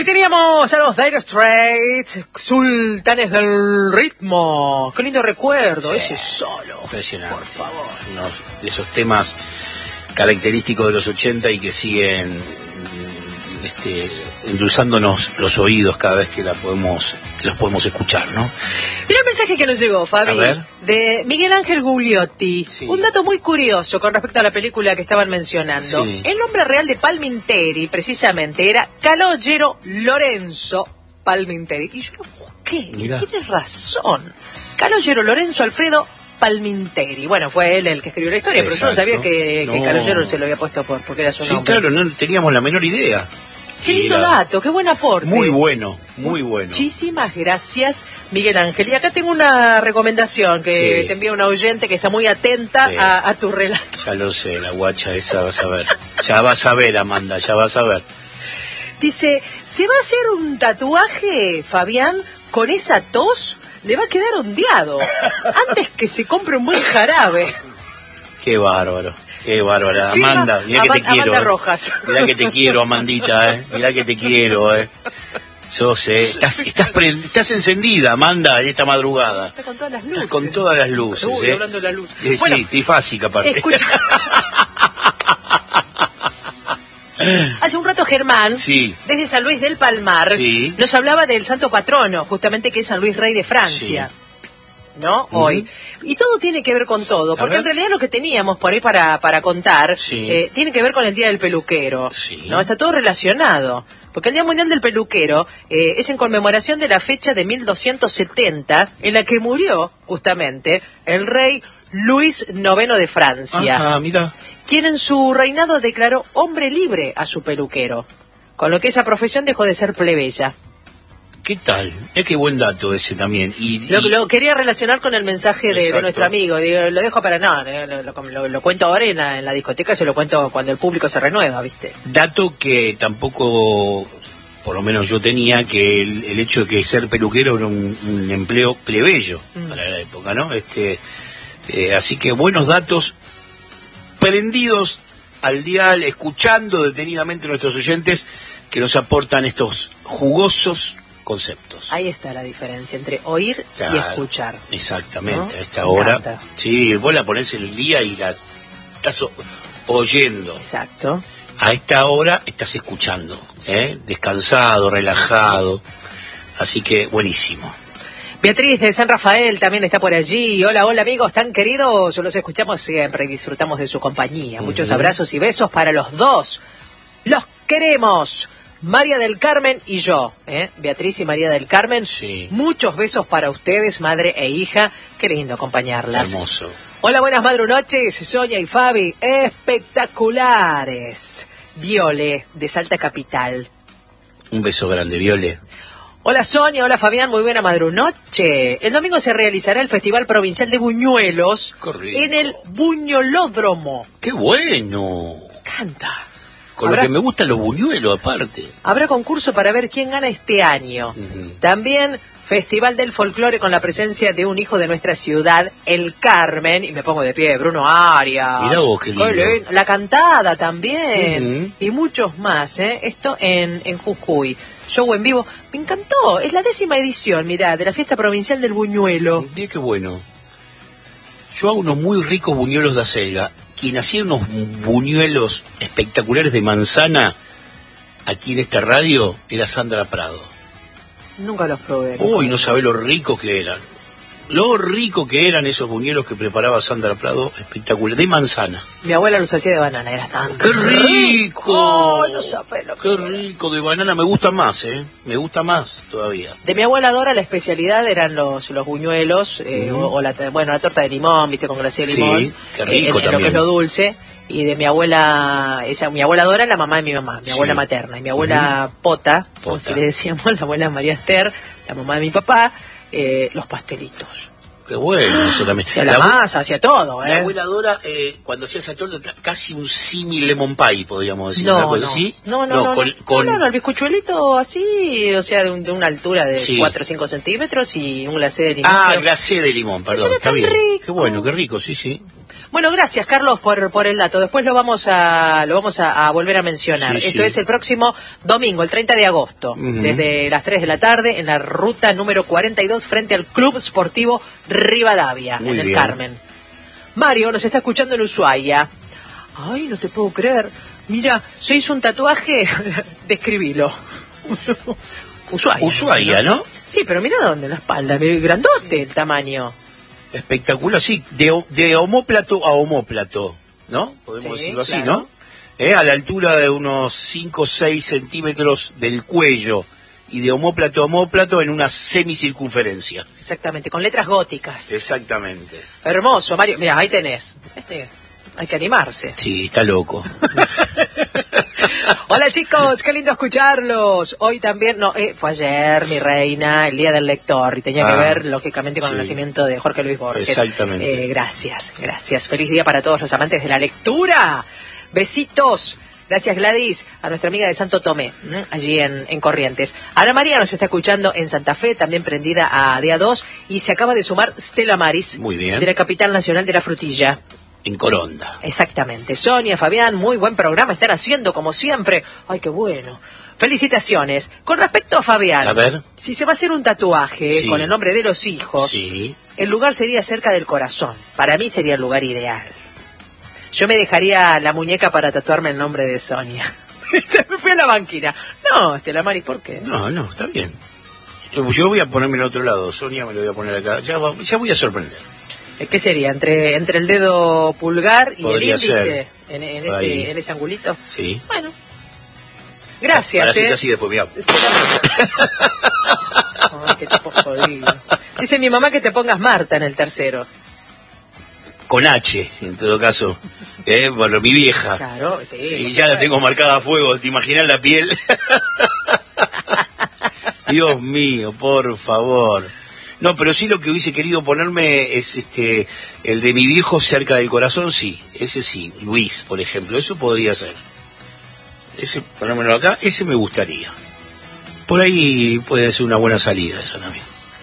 teníamos a los Dire Straits, sultanes del ritmo. Qué lindo recuerdo, ese solo. Impresionante. Por favor. Uno de esos temas característicos de los 80 y que siguen endulzándonos los oídos cada vez que los podemos escuchar, ¿no? Mira el mensaje que nos llegó, Fabi, de Miguel Ángel Gugliotti. Sí. Un dato muy curioso con respecto a la película que estaban mencionando. Sí. El nombre real de Palminteri, precisamente, era Calogero Lorenzo Palminteri. Y yo lo busqué, tienes razón. Calogero Lorenzo Alfredo Palminteri. Bueno, fue él el que escribió la historia, pero yo no sabía que Calogero se lo había puesto porque era su nombre. Sí, claro, no teníamos la menor idea. Qué lindo dato, qué buen aporte. Muy bueno, muy bueno. Muchísimas gracias, Miguel Ángel. Y acá tengo una recomendación que te envía una oyente que está muy atenta a tu relato. Ya lo sé, la guacha esa vas a ver. Ya vas a ver, Amanda, ya vas a ver. Dice, ¿se va a hacer un tatuaje, Fabián, con esa tos? Le va a quedar ondeado. Antes que se compre un buen jarabe. Qué bárbaro. Qué bárbara, Amanda, mirá que te quiero. Amanda Rojas. Mirá que te quiero, Amandita, mirá que te quiero, Yo sé, estás encendida, Amanda, en esta madrugada. Está con todas las luces. Estás con todas las luces, hablando de la luz. Bueno, sí, trifásica aparte. Escucha. Hace un rato Germán, desde San Luis del Palmar, nos hablaba del santo patrono, justamente que es San Luis Rey de Francia. ¿No? Hoy. Y todo tiene que ver con todo, porque en realidad lo que teníamos por ahí para contar tiene que ver con el Día del Peluquero, ¿no? Está todo relacionado, porque el Día Mundial del Peluquero es en conmemoración de la fecha de 1270, en la que murió, justamente, el rey Luis IX de Francia, mira. quien en su reinado declaró hombre libre a su peluquero, con lo que esa profesión dejó de ser plebeya. ¿Qué tal? Qué buen dato ese también. Lo quería relacionar con el mensaje de nuestro amigo. Digo, lo dejo para lo cuento ahora y en la discoteca se lo cuento cuando el público se renueva, ¿viste? Dato que tampoco, por lo menos yo tenía, que el hecho de que ser peluquero era un empleo plebeyo para la época, ¿no? Así que buenos datos, prendidos al dial, escuchando detenidamente a nuestros oyentes que nos aportan estos jugosos conceptos. Ahí está la diferencia entre oír y escuchar. Exactamente, ¿no? A esta Me hora. encanta. Sí, vos la ponés en el día y la estás oyendo. Exacto. A esta hora estás escuchando, descansado, relajado. Así que buenísimo. Beatriz de San Rafael también está por allí. Hola, hola amigos tan queridos. Los escuchamos siempre y disfrutamos de su compañía. Muchos abrazos y besos para los dos. Los queremos. María del Carmen y yo, Beatriz y María del Carmen, muchos besos para ustedes, madre e hija, qué lindo acompañarlas. Hermoso. Hola, buenas madrunoches, Sonia y Fabi, espectaculares. Viole, de Salta Capital. Un beso grande, Viole. Hola Sonia, hola Fabián, muy buena madrunoche. El domingo se realizará el Festival Provincial de Buñuelos en el Buñolódromo. ¡Qué bueno! Canta. Con lo que me gustan los buñuelos, aparte. Habrá concurso para ver quién gana este año. También Festival del Folclore con la presencia de un hijo de nuestra ciudad, el Carmen. Y me pongo de pie, Bruno Arias. Mirá vos, qué lindo. La cantada también. Y muchos más, Esto en Jujuy. Show en vivo. Me encantó. Es la 10ª edición, mirá, de la Fiesta Provincial del Buñuelo. Mirá qué bueno. Yo hago unos muy ricos buñuelos de acelga. Quien hacía unos buñuelos espectaculares de manzana aquí en esta radio era Sandra Prado. Nunca los probé. Uy, no sabés lo ricos que eran. Lo rico que eran esos buñuelos que preparaba Sandra Prado, espectacular, de manzana. Mi abuela los hacía de banana, era tan ¡qué rico! Oh, no sabés lo que ¡qué rico! De banana me gusta más, me gusta más todavía. De mi abuela Dora la especialidad eran los buñuelos, o la torta de limón, viste, con glaseada de limón. Sí, qué rico también. Lo que es lo dulce. Y de mi abuela, mi abuela Dora es la mamá de mi mamá, mi abuela materna. Y mi abuela Pota, como si le decíamos, la abuela María Esther, la mamá de mi papá, los pastelitos. Qué bueno, eso también. Hacia la masa, hacia todo, La abuela Dora, cuando hacía esa torta, casi un símil lemon pie, podríamos decir. No, ¿sí? No, el bizcochuelito así, o sea, de una altura de 4 o 5 centímetros y un glacé de limón. Glacé de limón, perdón, está bien. Rico. Qué bueno, qué rico, sí. Bueno, gracias Carlos por el dato. Después lo vamos a volver a mencionar. Esto es el próximo domingo, el 30 de agosto, desde las 3 de la tarde, en la ruta número 42, frente al Club Sportivo Rivadavia, en el Carmen. Mario nos está escuchando en Ushuaia. Ay, no te puedo creer. Mira, se hizo un tatuaje. Describilo. Ushuaia, ¿no? Sí, pero mira dónde, en la espalda, grandote el tamaño. Espectacular, sí, de omóplato a omóplato, ¿no? Podemos decirlo así, claro. ¿No? A la altura de unos 5 o 6 centímetros del cuello y de omóplato a omóplato en una semicircunferencia. Exactamente, con letras góticas. Exactamente. Hermoso, Mario. Mira, ahí tenés. Hay que animarse. Sí, está loco. Hola chicos, qué lindo escucharlos. Hoy también, fue ayer, mi reina, el Día del Lector, y tenía que ver, lógicamente, con el nacimiento de Jorge Luis Borges. Exactamente. Gracias. Feliz día para todos los amantes de la lectura. Besitos. Gracias Gladys, a nuestra amiga de Santo Tomé, allí en Corrientes. Ana María nos está escuchando en Santa Fe, también prendida a día 2, y se acaba de sumar Stella Maris, muy bien, de la capital nacional de la frutilla. En Coronda. Exactamente. Sonia, Fabián, muy buen programa están haciendo, como siempre. Ay, qué bueno. Felicitaciones. Con respecto a Fabián, a ver, si se va a hacer un tatuaje con el nombre de los hijos, el lugar sería cerca del corazón. Para mí sería el lugar ideal. Yo me dejaría la muñeca para tatuarme el nombre de Sonia. Se me fue a la banquina. No, Estela Maris, ¿por qué? No, está bien. Yo voy a ponerme en otro lado. Sonia me lo voy a poner acá. Ya voy a sorprender. ¿Qué sería? ¿Entre el dedo pulgar y podría el índice? Ser. En ese angulito. Sí. Bueno. Gracias. Para así después, mira. Ay, qué tipo jodido. Dice mi mamá que te pongas Marta en el tercero. Con H, en todo caso. Bueno, mi vieja. Claro, sí. Sí, ya la tengo marcada a fuego. ¿Te imaginas la piel? Dios mío, por favor. No, pero sí lo que hubiese querido ponerme es el de mi viejo cerca del corazón, sí. Ese sí, Luis, por ejemplo. Eso podría ser. Ese, ponérmelo acá, ese me gustaría. Por ahí puede ser una buena salida esa también.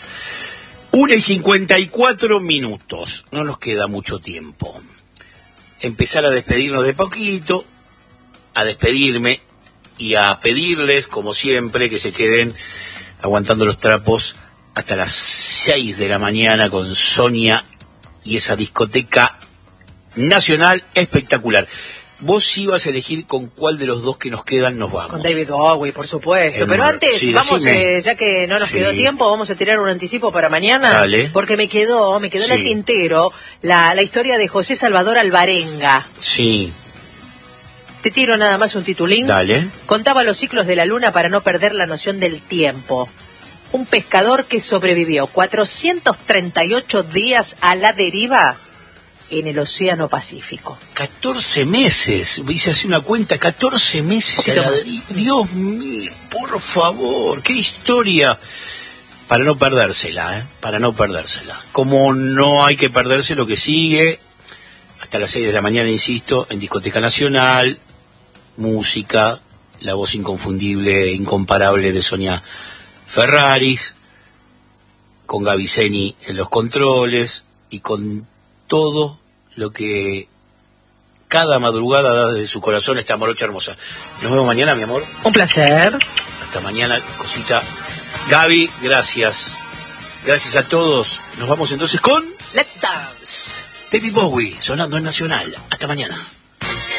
1:54. No nos queda mucho tiempo. Empezar a despedirnos de poquito, a despedirme y a pedirles, como siempre, que se queden aguantando los trapos hasta las 6 de la mañana con Sonia y esa discoteca nacional espectacular. Vos ibas a elegir con cuál de los dos que nos quedan nos vamos. Con David Bowie, por supuesto. Pero antes, vamos, ya que no nos quedó tiempo, vamos a tirar un anticipo para mañana. Dale. Porque me quedó en el tintero la historia de José Salvador Alvarenga. Sí. Te tiro nada más un titulín. Dale. Contaba los ciclos de la luna para no perder la noción del tiempo. Un pescador que sobrevivió 438 días a la deriva en el Océano Pacífico. 14 meses, hice así una cuenta, 14 meses a la deriva. Dios mío, por favor, qué historia. Para no perdérsela, para no perdérsela. Como no hay que perderse lo que sigue, hasta las 6 de la mañana, insisto, en Discoteca Nacional, música, la voz inconfundible, incomparable de Sonia Ferraris, con Gaviceni en los controles y con todo lo que cada madrugada da desde su corazón esta morocha hermosa. Nos vemos mañana, mi amor. Un placer. Hasta mañana, cosita. Gaby, gracias. Gracias a todos. Nos vamos entonces con Let's Dance. David Bowie, sonando en Nacional. Hasta mañana.